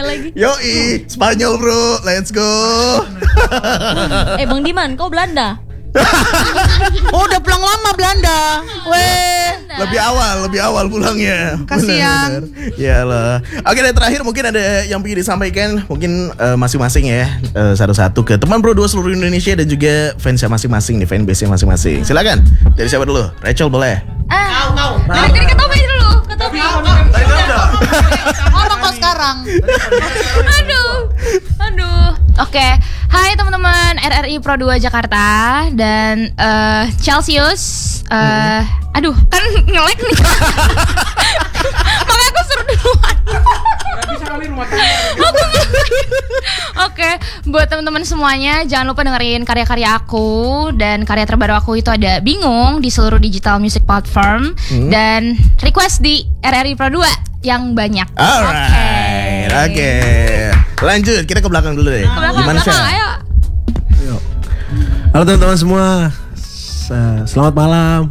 lagi. Yoi, Spanyol bro, let's go. Bang Diman, kau Belanda? Oh, udah pulang lama Belanda. Weh. Lebih awal pulangnya. Kasian. Ya Allah. Oke, dan terakhir mungkin ada yang ingin disampaikan mungkin masing-masing ya, satu-satu ke teman Pro 2 seluruh Indonesia dan juga fansnya masing-masing nih, fanbase-nya masing-masing. Silakan. Dari siapa dulu? Rachel boleh. Dari ke Tobi dulu, ke Tobi. Ngomong kok sekarang. Aduh. Oke. Hai teman-teman RRI Pro 2 Jakarta dan Celsius. Aduh, kan nge-lag nih. Makanya aku suruh duluan. Oke, buat teman-teman semuanya jangan lupa dengerin karya-karya aku dan karya terbaru aku itu ada Bingung di seluruh digital music platform dan request di RRI Pro 2 yang banyak. Alright, oke. Lanjut, kita ke belakang dulu deh. Gimana sih? Ayo. Halo teman-teman semua, selamat malam.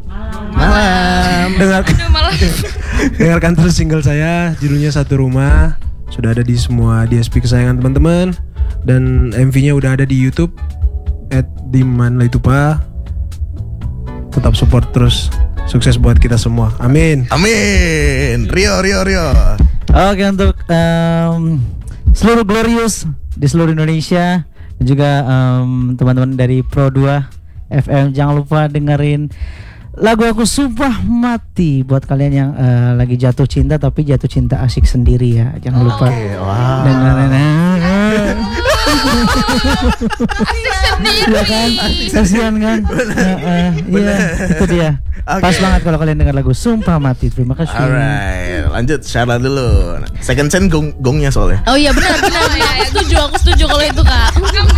Dengarkan terus single saya, judulnya Satu Rumah. Sudah ada di semua DSP kesayangan teman-teman. Dan MV-nya udah ada di YouTube @dimanlaitupa. Tetap support terus. Sukses buat kita semua. Amin. Rio. Oke, untuk seluruh Glorious di seluruh Indonesia dan juga teman-teman dari Pro 2 FM, jangan lupa dengerin lagu aku Sumpah Mati buat kalian yang lagi jatuh cinta tapi jatuh cinta asik sendiri ya. Jangan lupa dengerin. Asik sendiri. Ya kan? Kasihan kan? Iya, itu dia. Pas banget kalau kalian dengar lagu Sumpah Mati. Terima kasih. Alright, lanjut Syarla dulu. Second Chance gongnya soalnya. Oh iya benar. Ya, aku setuju kalau itu Kak.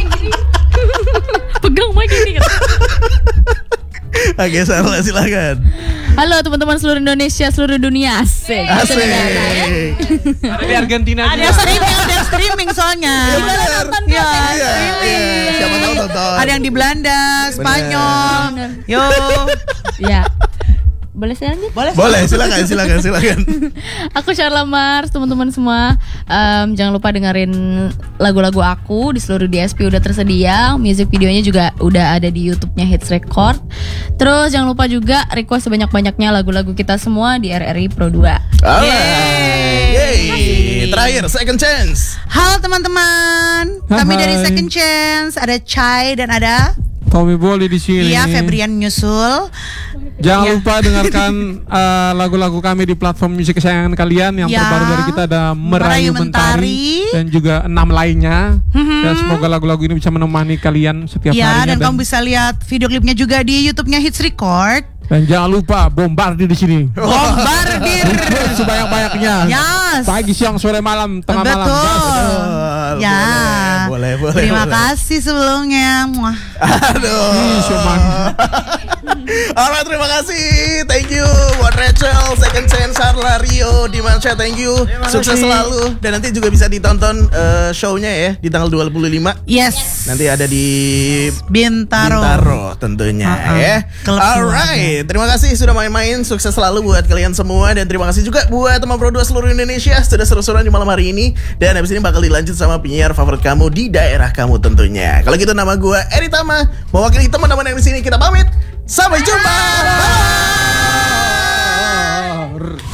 Pegang mic ini Kak. Oke, Syarla silakan. Halo teman-teman seluruh Indonesia, seluruh dunia. Asik. Asik. Ada di Argentina Ada streaming soalnya. Iya. Siapa tahu tonton. Ada yang di Belanda, Spanyol. Yo. Ya. Boleh saya lanjut? Boleh, silakan. Aku Syarla Mars, teman-teman semua. Jangan lupa dengerin lagu-lagu aku di seluruh DSP udah tersedia. Music videonya juga udah ada di YouTube-nya Hits Record. Terus jangan lupa juga request sebanyak-banyaknya lagu-lagu kita semua di RRI Pro 2. Yeay. Terakhir Second Chance. Halo teman-teman. Kami dari Second Chance, ada Chai dan ada Tommy Bolly di sini. Iya, Febrian nyusul. Jangan lupa dengarkan lagu-lagu kami di platform musik kesayangan kalian. Yang terbaru dari kita ada Merayu Mentari dan juga 6 lainnya. Dan semoga lagu-lagu ini bisa menemani kalian setiap harinya. Dan kamu bisa lihat video klipnya juga di YouTube-nya Hits Record. Dan jangan lupa bombardir di sini. Bombardir sebanyak-banyaknya. Yes. Pagi, siang, sore, malam, tengah malam. Betul. Ya. Boleh. Terima kasih sebelumnya. Aduh. Alright, terima kasih. Thank you buat Rachel, Second Chance, Syarla, Rio, Dimansya, thank you. Sukses selalu. Dan nanti juga bisa ditonton show-nya ya di tanggal 25. Yes. Nanti ada di Bintaro tentunya ya. Alright, terima kasih sudah main-main. Sukses selalu buat kalian semua. Dan terima kasih juga buat teman Pro 2 seluruh Indonesia sudah seru-seruan di malam hari ini. Dan habis ini bakal dilanjut sama penyiar favorit kamu di daerah kamu tentunya. Kalau gitu nama gue Eri Tama, mewakili teman-teman yang di sini, kita pamit. Sampai jumpa. Bye.